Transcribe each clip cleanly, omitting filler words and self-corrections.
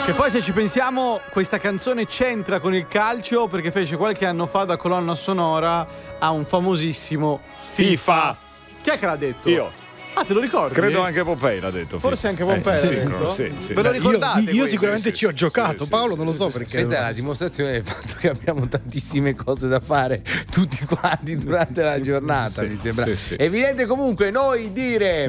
Che poi se ci pensiamo questa canzone c'entra con il calcio perché fece qualche anno fa da colonna sonora a un famosissimo FIFA. Chi è che l'ha detto? Io. Ah, te lo ricordi? Credo anche Pompei l'ha detto. Forse anche Pompei l'ha detto? Sì. Ve lo ricordate? Io sicuramente ci ho giocato, Paolo non lo so perché. Questa è la dimostrazione del fatto che abbiamo tantissime cose da fare tutti quanti durante la giornata, mi sembra. Evidente comunque noi dire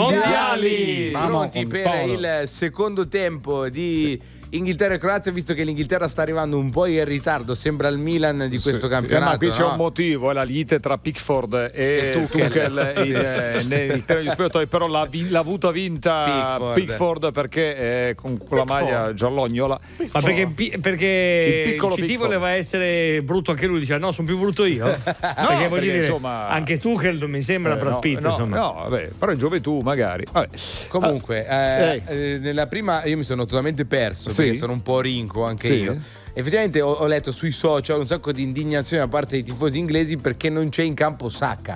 mondiali! Pronti per il secondo tempo di Inghilterra e Croazia, visto che l'Inghilterra sta arrivando un po' in ritardo, sembra il Milan di questo campionato. Ma qui c'è un motivo, è la lite tra Pickford e Tuchel nei terreni di spogliatoi, però l'ha avuta vinta Pickford perché con la maglia giallognola. Ma perché il CT voleva essere brutto anche lui, diceva no, sono più brutto io. Perché voglio dire, insomma, anche Tuchel non mi sembra Brad Pitt, insomma. No, vabbè, però in gioventù magari. Vabbè. Comunque, nella prima io mi sono totalmente perso. Perché sono un po' rinco anche io. Effettivamente ho letto sui social un sacco di indignazione da parte dei tifosi inglesi perché non c'è in campo Saka.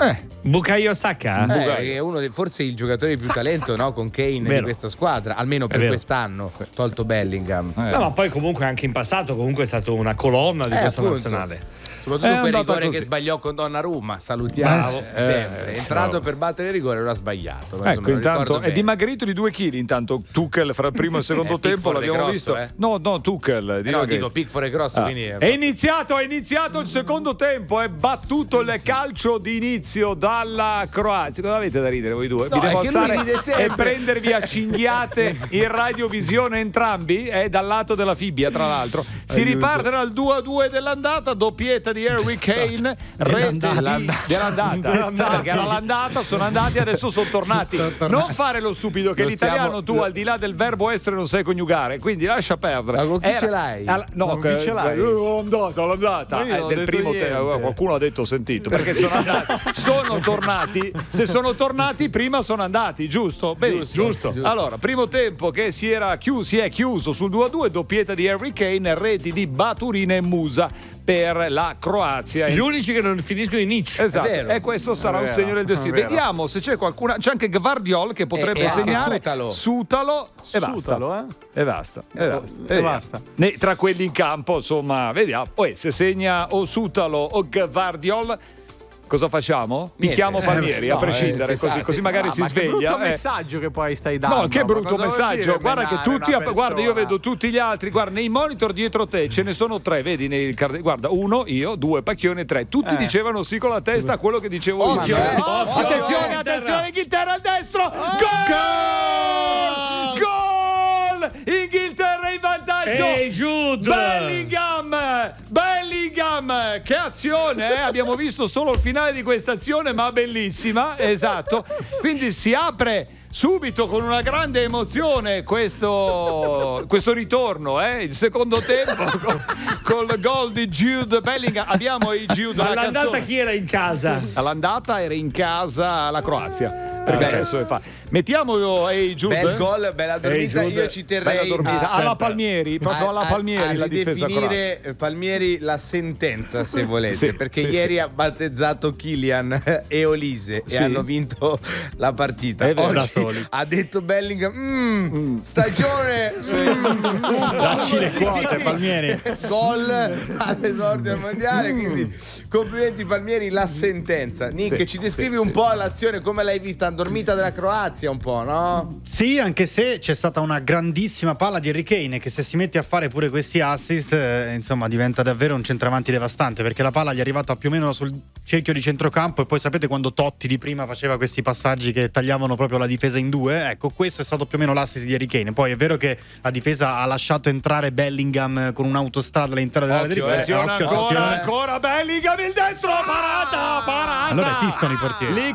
Bukayo Saka? È uno forse il giocatore di più talento, no? Con Kane di questa squadra, almeno per quest'anno, tolto Bellingham. No, ma poi comunque anche in passato comunque è stato una colonna di questa nazionale. Soprattutto per il rigore che sbagliò con Donnarumma, salutiamo sempre. È entrato per battere il rigore e lo ha sbagliato. Ecco, intanto è dimagrito di 2 chili. Intanto Tuchel fra il primo e il secondo tempo l'abbiamo visto. No, Tuchel. Dico Pickford è grosso, quindi è iniziato il secondo tempo. È battuto il calcio di inizio dalla Croazia. Cosa avete da ridere voi due? No, vi devo alzare e prendervi a cinghiate in radiovisione entrambi? È dal lato della Fibbia, tra l'altro. Si riparte dal 2-2 dell'andata, doppietta di Harry Kane, rete dell'andata, perché era l'andata, sono andati, adesso sono tornati. Non fare lo stupido che l'italiano tu al di là del verbo essere non sai coniugare, quindi lascia perdere. Ma con chi ce l'hai? Con chi ce l'hai? L'andata del primo tempo. Qualcuno ha detto sentito, perché sono tornati. Se sono tornati prima sono andati, giusto? Giusto. Allora, primo tempo che si è chiuso sul 2-2, doppietta di Harry Kane, reti di Baturina e Musa per la Croazia. Gli unici che non finiscono in Nietzsche. Esatto. E questo sarà un segno del destino. Vediamo se c'è qualcuno. C'è anche Gvardiol che potrebbe segnare. Sutalo e basta. E basta. Tra quelli in campo, insomma, vediamo. Poi se segna o Sutalo o Gvardiol, cosa facciamo? Picchiamo Palmieri, a prescindere, così magari si sveglia. Che brutto messaggio che poi stai dando. No, che brutto messaggio. Guarda che tutti, guarda, io vedo tutti gli altri, guarda, nei monitor dietro te ce ne sono 3, vedi, guarda, 1, io, 2, Pacchioni, 3. Tutti dicevano sì con la testa a quello che dicevo io. Attenzione, Inghilterra al destro. Gol! Inghilterra in vantaggio. Ehi, Jude! Bellingham, che azione, abbiamo visto solo il finale di questa azione, ma bellissima, esatto. Quindi si apre subito con una grande emozione questo ritorno, il secondo tempo con il gol di Jude Bellingham. Abbiamo i Jude. All'andata chi era in casa? All'andata era in casa la Croazia. Perché adesso mettiamo Jude. Bel gol, bella dormita. Io ci terrei alla Palmieri, proprio alla Palmieri la difesa definire Palmieri la sentenza, se volete, perché ieri ha battezzato Kylian e Olise e hanno vinto la partita. Oggi ha detto Bellingham stagione dacci le quote, Palmieri. Gol all'esordio al mondiale, quindi complimenti Palmieri, la sentenza. Nick, ci descrivi un po' l'azione, come l'hai vista? Dormita della Croazia un po', no? Sì, anche se c'è stata una grandissima palla di Harry Kane che se si mette a fare pure questi assist insomma diventa davvero un centravanti devastante, perché la palla gli è arrivata più o meno sul cerchio di centrocampo e poi sapete quando Totti di prima faceva questi passaggi che tagliavano proprio la difesa in due? Ecco, questo è stato più o meno l'assist di Harry Kane. Poi è vero che la difesa ha lasciato entrare Bellingham con un'autostrada all'interno dell'area di rigore. Ancora Bellingham il destro, parata. Allora esistono i portieri.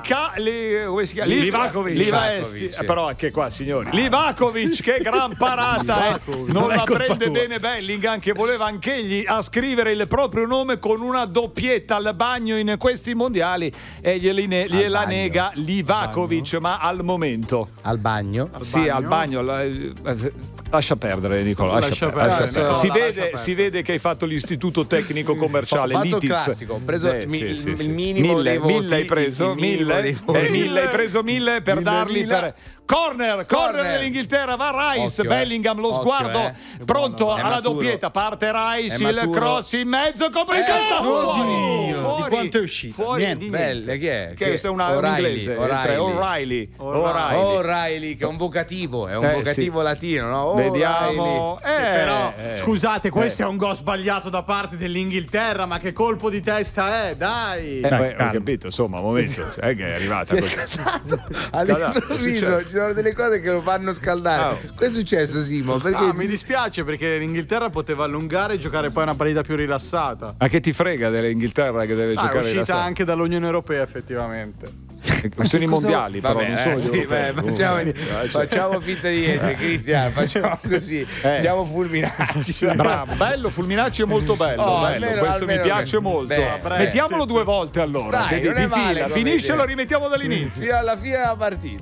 Livakovic. Però anche qua, signori, Livakovic, che gran parata, non la prende bene Bellingham, che voleva anch'egli ascrivere il proprio nome con una doppietta al bagno in questi mondiali e gliela nega Livakovic, ma al momento al bagno. Al bagno. Lascia perdere, Nicola. Lascia perdere. Si vede che hai fatto l'istituto tecnico commerciale. Ho fatto il classico, ho preso il minimo dei voti. 1000 hai preso. 1000 hai preso 1000 per darli per Corner dell'Inghilterra, va Rice, Occhio, Bellingham, lo sguardo pronto buono. alla doppietta, parte Rice, il cross in mezzo, copre in testa, fuori. Di quanto è uscito? Fuori, Niente. Belle, chi è? Che è un inglese, O'Reilly, che è un vocativo, vocativo latino, no? Vediamo. Però, scusate, questo è un gol sbagliato da parte dell'Inghilterra, ma che colpo di testa è, dai! Ho capito, insomma, un momento, è che è arrivata così. All'improvviso ci sono delle cose che lo fanno scaldare. Cosa è successo, Simo? Perché mi dispiace perché l'Inghilterra poteva allungare e giocare poi una partita più rilassata. Ma che ti frega dell'Inghilterra che deve giocare è uscita rilassata? anche dall'Unione Europea, effettivamente. Sono i mondiali, però non sono gli europei. Facciamo finta di niente, Cristian, facciamo così. Andiamo Fulminacci. Bravo, bello, Fulminacci è molto bello. Questo mi piace molto. Mettiamolo 2 volte allora. Dai, che non è male, finiscelo, rimettiamo dall'inizio. Fino alla fine della partita.